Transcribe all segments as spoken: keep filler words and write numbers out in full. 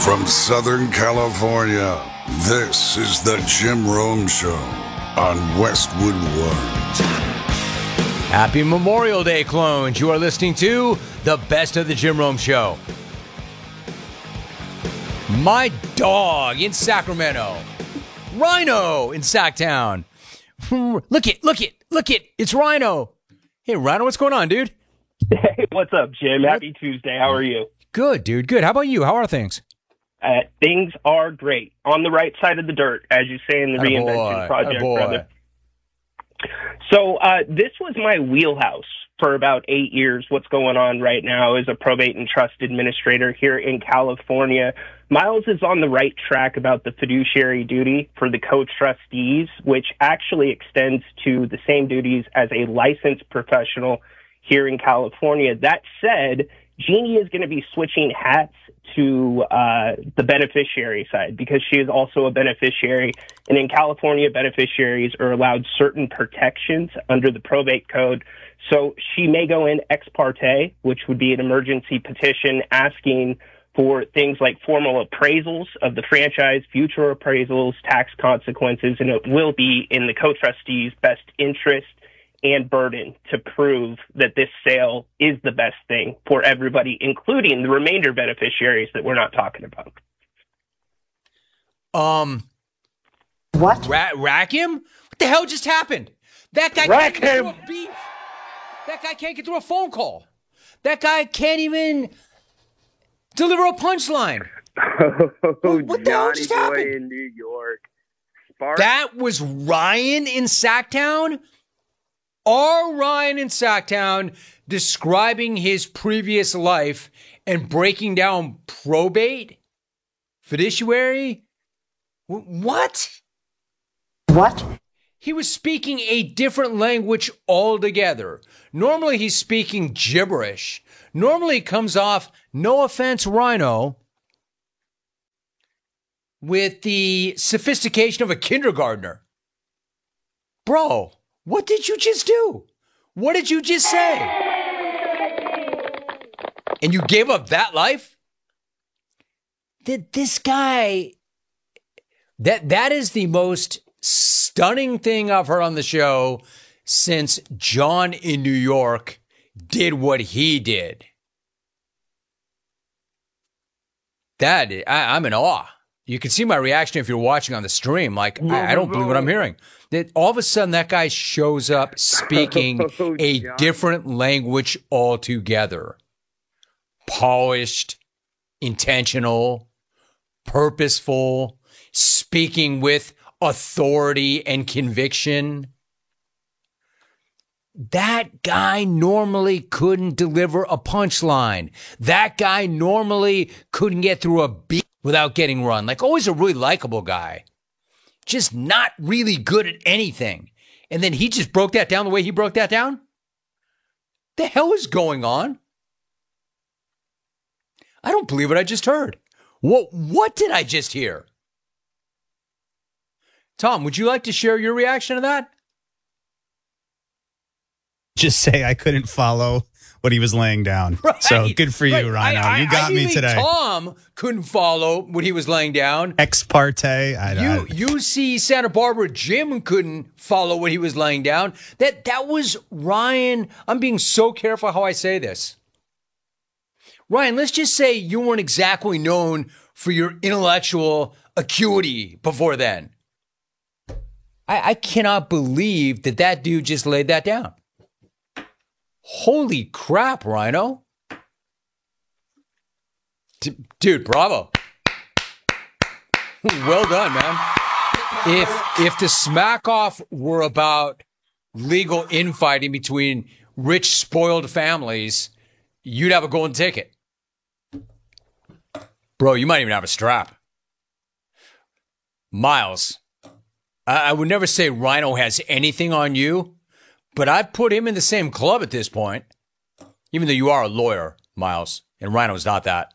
From Southern California, this is the Jim Rome Show on Westwood One. Happy Memorial Day, clones. You are listening to the best of the Jim Rome Show. My dog in Sacramento. Rhino in Sacktown. Look it, look it, look it. It's Rhino. Hey, Rhino, what's going on, dude? Hey, what's up, Jim? Happy Tuesday. How are you? Good, dude. Good. How about you? How are things? Uh, things are great. On the right side of the dirt, as you say in the Attaboy. Reinvention Project, Attaboy. brother. So uh, this was my wheelhouse for about eight years. What's going on right now as a probate and trust administrator here in California. Miles is on the right track about the fiduciary duty for the co-trustees, which actually extends to the same duties as a licensed professional here in California. That said, Jeannie is going to be switching hats to uh, the beneficiary side because she is also a beneficiary. And in California, beneficiaries are allowed certain protections under the probate code. So she may go in ex parte, which would be an emergency petition asking for things like formal appraisals of the franchise, future appraisals, tax consequences, and it will be in the co-trustees' best interest and burden to prove that this sale is the best thing for everybody, including the remainder beneficiaries that we're not talking about. Um, What? Ra- rack him? What the hell just happened? That guy Rack can't get him. through a beef. That guy can't get through a phone call. That guy can't even deliver a punchline. Oh, What the hell Johnny just boy happened? in New York. Spark. That was Ryan in Sacktown? Our Ryan in Sacktown describing his previous life and breaking down probate? Fiduciary? Wh- What? What? He was speaking a different language altogether. Normally he's speaking gibberish. Normally it comes off, no offense, Rhino, with the sophistication of a kindergartner. Bro, what did you just do? What did you just say? And you gave up that life? That this guy, that that is the most stunning thing I've heard on the show since John in New York did what he did. That, I, I'm in awe. You can see my reaction if you're watching on the stream. Like, I, I don't believe what I'm hearing. That all of a sudden that guy shows up speaking Oh, a John. different language altogether. Polished, intentional, purposeful, speaking with authority and conviction. That guy normally couldn't deliver a punchline. That guy normally couldn't get through a beat without getting run. Like, always a really likable guy. Just not really good at anything. And then he just broke that down the way he broke that down? The hell is going on? I don't believe what I just heard. What, what did I just hear? Tom, would you like to share your reaction to that? Just say I couldn't follow what he was laying down. Right, So good for you, right. Rhino. I, I, you got I me think today. Tom couldn't follow what he was laying down. Ex parte. I, You, I, you see Santa Barbara Jim couldn't follow what he was laying down. That that was Ryan. I'm being so careful how I say this. Ryan, let's just say you weren't exactly known for your intellectual acuity before then. I, I cannot believe that that dude just laid that down. Holy crap, Rhino. D- dude, bravo. Well done, man. If if the smack off were about legal infighting between rich, spoiled families, you'd have a golden ticket. Bro, you might even have a strap. Miles, I, I would never say Rhino has anything on you, but I'd put him in the same club at this point, even though you are a lawyer, Miles, and Rhino's not that.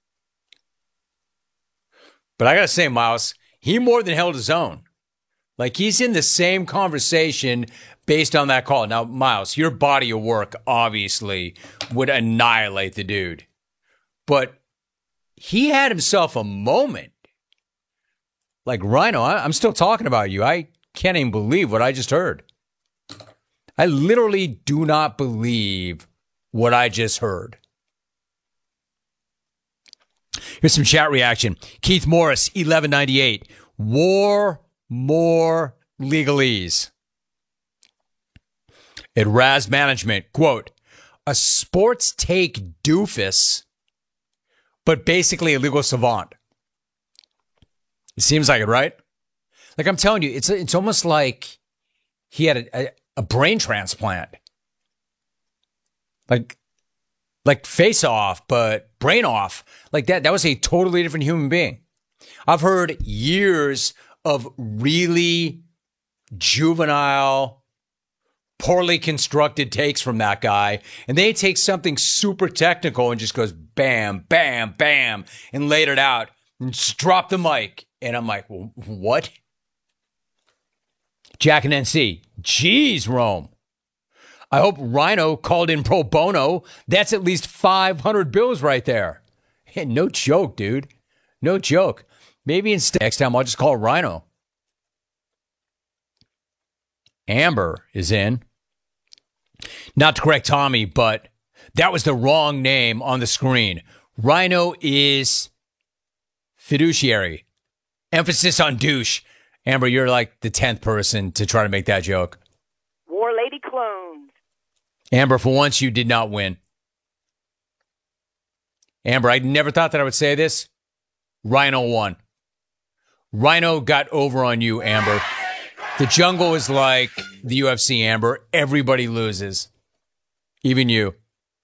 But I got to say, Miles, he more than held his own. Like, he's in the same conversation based on that call. Now, Miles, your body of work obviously would annihilate the dude. But he had himself a moment. Like, Rhino, I, I'm still talking about you. I can't even believe what I just heard. I literally do not believe what I just heard. Here's some chat reaction. Keith Morris, eleven ninety-eight. War, more legalese. At Raz Management, quote, a sports take doofus, but basically a legal savant. It seems like it, right? Like, I'm telling you, it's it's almost like he had a, a, a brain transplant. Like, like face off, but brain off. Like that, that was a totally different human being. I've heard years of really juvenile, poorly constructed takes from that guy, and they take something super technical and just goes bam, bam, bam, and laid it out and just drop the mic. And I'm like, well, what? Jack and N C, geez, Rome. I hope Rhino called in pro bono. That's at least five hundred bills right there. Hey, no joke, dude. No joke. Maybe instead next time I'll just call Rhino. Amber is in. Not to correct Tommy, but that was the wrong name on the screen. Rhino is fiduciary. Emphasis on douche. Amber, you're like the tenth person to try to make that joke. War Lady clones. Amber, for once, you did not win. Amber, I never thought that I would say this. Rhino won. Rhino got over on you, Amber. The jungle is like the U F C, Amber. Everybody loses. Even you.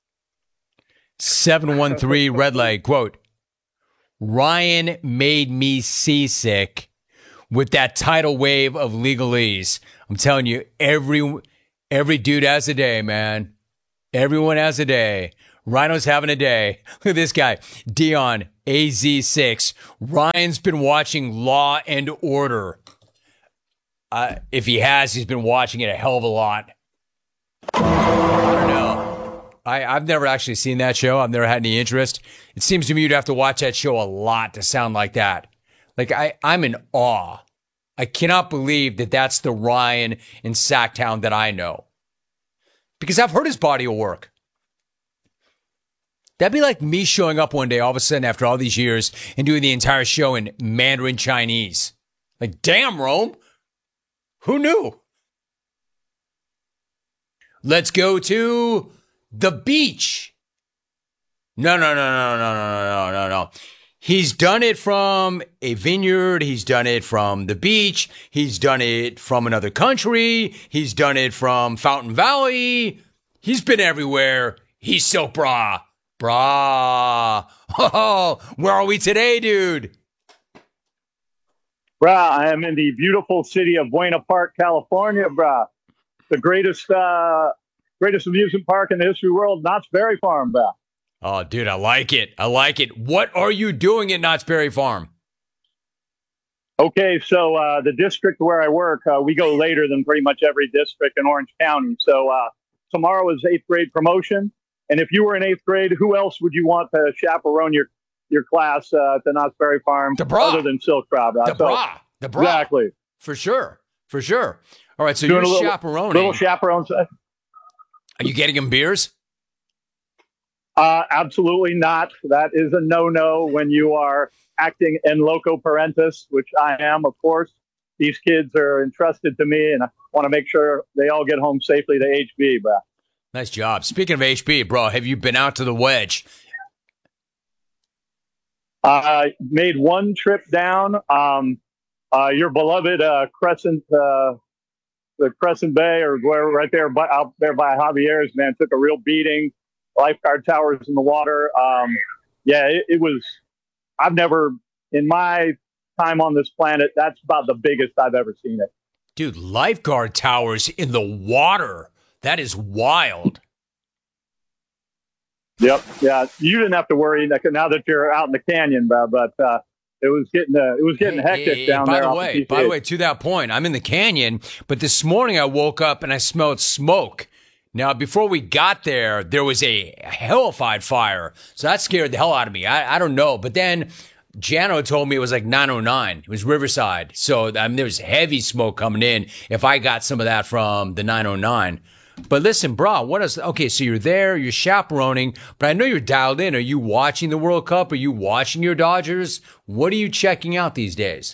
seven one three Red Leg, quote, Ryan made me seasick with that tidal wave of legalese. I'm telling you, every every dude has a day, man. Everyone has a day. Rhino's having a day. Look at this guy, Dion A Z six. Ryan's been watching Law and Order. Uh, if he has, he's been watching it a hell of a lot. I don't know. I, I've never actually seen that show. I've never had any interest. It seems to me you'd have to watch that show a lot to sound like that. Like, I, I'm in awe. I cannot believe that that's the Ryan in Sacktown that I know. Because I've heard his body of work. That'd be like me showing up one day all of a sudden after all these years and doing the entire show in Mandarin Chinese. Like, damn, Rome. Who knew? Let's go to the beach. No, no, no, no, no, no, no, no, no. He's done it from a vineyard. He's done it from the beach. He's done it from another country. He's done it from Fountain Valley. He's been everywhere. He's so brah. Brah. Oh, where are we today, dude? Brah, I am in the beautiful city of Buena Park, California, brah. The greatest uh, greatest amusement park in the history of the world, Knott's Berry Farm, brah. Oh, dude, I like it. I like it. What are you doing at Knott's Berry Farm? Okay, so uh, the district where I work, uh, we go later than pretty much every district in Orange County. So uh, tomorrow is eighth grade promotion. And if you were in eighth grade, who else would you want to chaperone your your class uh, at the Knott's Berry Farm the bra. other than Silk Crowd? The so, bra. The bra. Exactly. For sure. For sure. All right, so Doing you're a little, chaperoning. Little chaperone. Are you getting him beers? Uh, absolutely not. That is a no-no when you are acting in loco parentis, which I am, of course. These kids are entrusted to me, and I want to make sure they all get home safely to H B, bro. Nice job. Speaking of H B, bro, have you been out to the Wedge? I uh, made one trip down. Um, uh, your beloved uh, Crescent, uh, the Crescent Bay, or where right there, by, out there by Javier's, man, took a real beating. Lifeguard towers in the water. Um, yeah, it, it was. I've never, in my time on this planet, that's about the biggest I've ever seen it. Dude, lifeguard towers in the water. That is wild. Yep. Yeah. You didn't have to worry now that you're out in the canyon, but, but uh, it was getting uh, it was getting hey, hectic hey, down by there. The way, the by the way, to that point, I'm in the canyon, but this morning I woke up and I smelled smoke. Now, before we got there, there was a hellified fire. So that scared the hell out of me. I, I don't know. But then Jano told me it was like nine oh nine. It was Riverside. So, I mean, there was heavy smoke coming in if I got some of that from the nine oh nine. But listen, bro, what is, okay, so you're there, you're chaperoning, but I know you're dialed in. Are you watching the World Cup? Are you watching your Dodgers? What are you checking out these days?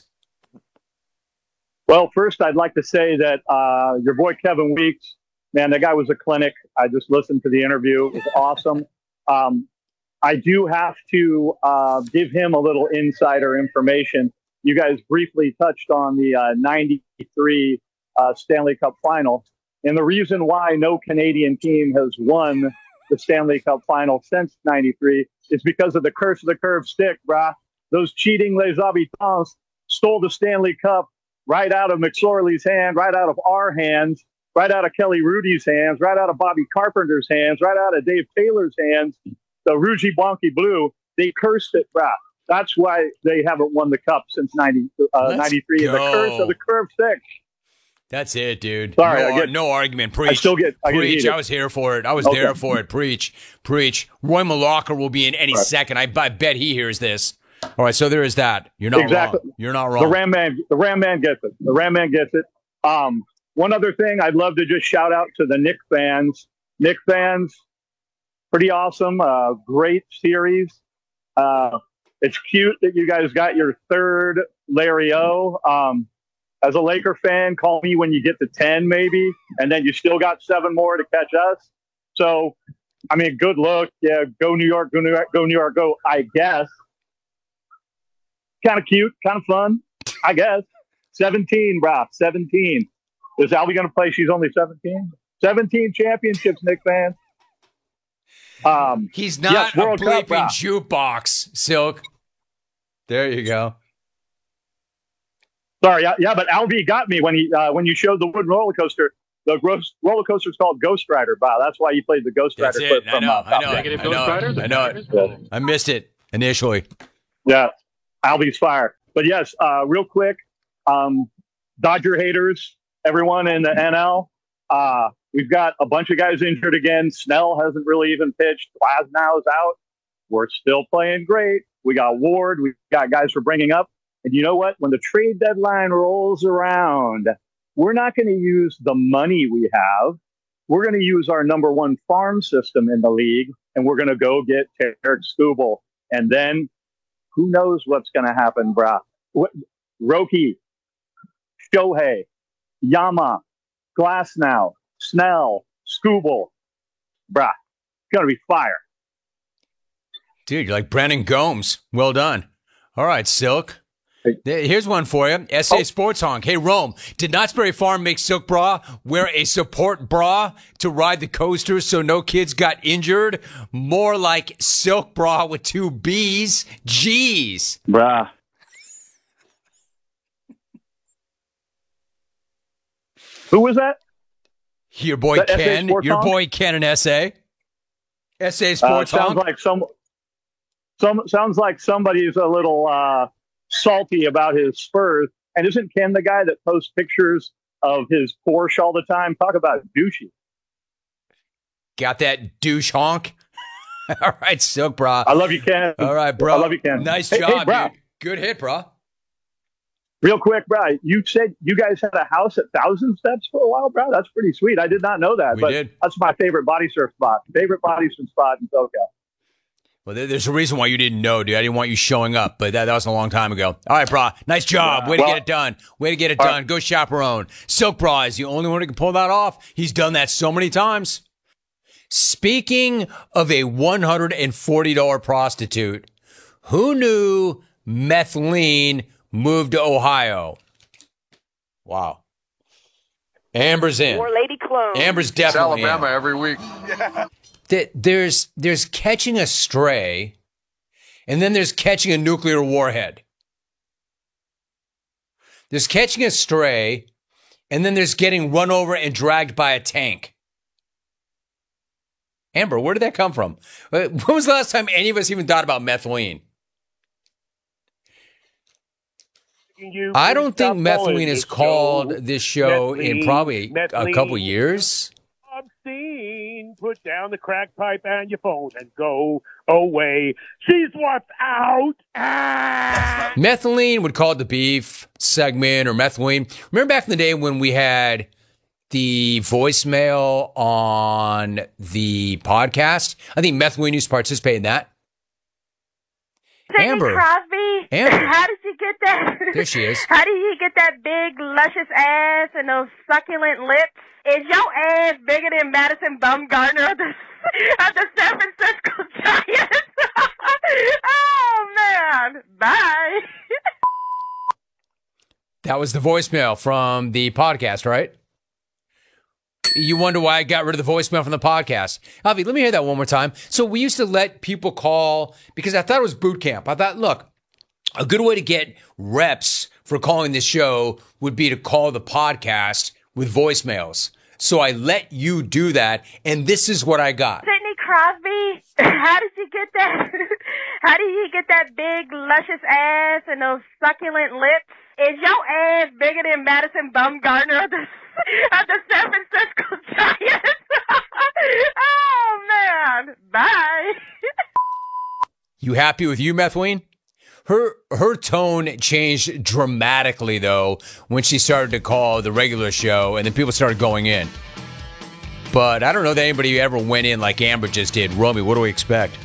Well, first, I'd like to say that uh, your boy Kevin Weeks, man, that guy was a clinic. I just listened to the interview. It was awesome. Um, I do have to uh, give him a little insider information. You guys briefly touched on the uh, ninety-three uh, Stanley Cup final. And the reason why no Canadian team has won the Stanley Cup final since ninety-three is because of the curse of the curved stick, brah. Those cheating Les Habitants stole the Stanley Cup right out of McSorley's hand, right out of our hands, right out of Kelly Rudy's hands, right out of Bobby Carpenter's hands, right out of Dave Taylor's hands. The Rouge Blanc Blue, they cursed it, brah. That's why they haven't won the cup since ninety, uh, ninety-three. The curse of the curved stick. That's it, dude. Sorry, no, I get, no argument. Preach. I still get. I Preach. get I was here for it. I was okay. there for it. Preach. Preach. Roy Malacca will be in any right. second. I, I bet he hears this. All right, so there is that. You're not exactly. wrong. You're not wrong. The Ram Man, the Ram Man gets it. The Ram Man gets it. Um, one other thing, I'd love to just shout out to the Knick fans. Knick fans, pretty awesome. Uh, great series. Uh, it's cute that you guys got your third Larry O. Um, As a Laker fan, call me when you get to ten, maybe, and then you still got seven more to catch us. So, I mean, good look. Yeah, go New York, go New York, go New York, go, I guess. Kind of cute, kind of fun, I guess. seventeen, bro, seventeen. Is Albie going to play? She's only seventeen? seventeen championships, Knick fans. Um, He's not yes, a World bleeping Cup, jukebox, Silk. There you go. Sorry, yeah, yeah, but Albie got me when he uh, when you showed the wooden roller coaster. The gross roller coaster is called Ghost Rider. Wow, that's why you played the Ghost That's Rider it. clip from I know, uh, I know, Negative I know, Ghost Rider. I know it. Yeah. I missed it initially. Yeah, Albie's fire. But yes, uh, real quick, um, Dodger haters, everyone in the N L. Uh, we've got a bunch of guys injured again. Snell hasn't really even pitched. Glasnow's out. We're still playing great. We got Ward. We got guys we're bringing up. And you know what? When the trade deadline rolls around, we're not going to use the money we have. We're going to use our number one farm system in the league, and we're going to go get Tarek Skubal. And then who knows what's going to happen, brah. What, Roki, Shohei, Yama, Glasnow, Snell, Skubal. Brah, it's going to be fire. Dude, you're like Brandon Gomes. Well done. All right, Silk. Here's one for you. S A oh. Sports Honk. Hey, Rome, did Knott's Berry Farm make Silk Bra wear a support bra to ride the coaster so no kids got injured? More like Silk Bra with two B's. Jeez. Brah. Who was that? Your boy that Ken. Your Honk? boy Ken in S A. S A Sports uh, sounds Honk. Like some, some, sounds like somebody's a little... Uh, salty about his Spurs. And isn't Ken the guy that posts pictures of his Porsche all the time? Talk about douchey. Got that douche honk? All right, Silk, bro. I love you, Ken. All right, bro. I love you, Ken. Nice hey, job, hey, bro. dude. Good hit, bro. Real quick, bro. You said you guys had a house at Thousand Steps for a while, bro. That's pretty sweet. I did not know that. We but did. That's my favorite body surf spot. Favorite body surf spot in SoCal. Well, there's a reason why you didn't know, dude. I didn't want you showing up, but that, that was a long time ago. All right, bro. Nice job. Way to well, get it done. Way to get it done. Right. Go chaperone. Silk Bra is the only one who can pull that off. He's done that so many times. Speaking of a one hundred forty dollars prostitute, who knew Methylene moved to Ohio? Wow. Amber's in. More lady clone. Amber's definitely it's Alabama in. every week. Yeah. There's there's catching a stray, and then there's catching a nuclear warhead. There's catching a stray, and then there's getting run over and dragged by a tank. Amber, where did that come from? When was the last time any of us even thought about methylene? I don't think methylene is called this show in probably a couple years. Christine, put down the crack pipe and your phone and go away. She's what's out. Ah! Methylene would call it the beef segment or methylene. Remember back in the day when we had the voicemail on the podcast? I think Methylene used to participate in that. Sidney Amber. Crosby. Amber. How did you get that? There she is. How did you get that big, luscious ass and those succulent lips? Is your ass bigger than Madison Bumgarner of the, of the San Francisco Giants? Oh, man. Bye. That was the voicemail from the podcast, right? You wonder why I got rid of the voicemail from the podcast. Avi, let me hear that one more time. So we used to let people call because I thought it was boot camp. I thought, look, a good way to get reps for calling this show would be to call the podcast with voicemails. So I let you do that, and this is what I got. Sidney Crosby. How did you get that? How did you get that big, luscious ass and those succulent lips? Is your ass bigger than Madison Bumgarner of the, of the San Francisco Giants? Oh, man. Bye. You happy with you, Methylene? Her her tone changed dramatically, though, when she started to call the regular show, and then people started going in. But I don't know that anybody ever went in like Amber just did. Romy, what do we expect?